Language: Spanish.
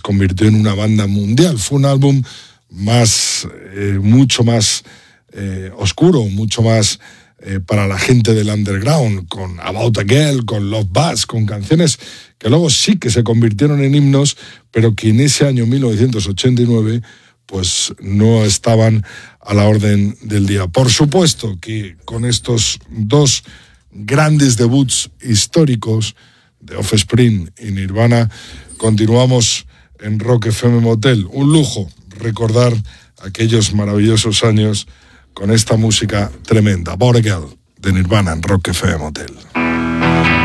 convirtió en una banda mundial. Fue un álbum mucho más oscuro, mucho más para la gente del underground, con About a Girl, con Love Buzz, con canciones que luego sí que se convirtieron en himnos, pero que en ese año 1989 pues no estaban a la orden del día. Por supuesto que con estos dos grandes debuts históricos de Offspring y Nirvana continuamos en Rock FM Motel. Un lujo recordar aquellos maravillosos años con esta música tremenda. About a Girl de Nirvana en Rock FM Motel.